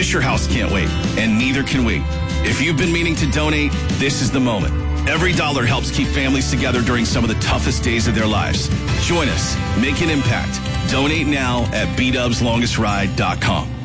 Fisher House can't wait, and neither can we. If you've been meaning to donate, this is the moment. Every dollar helps keep families together during some of the toughest days of their lives. Join us. Make an impact. Donate now at BDubsLongestRide.com.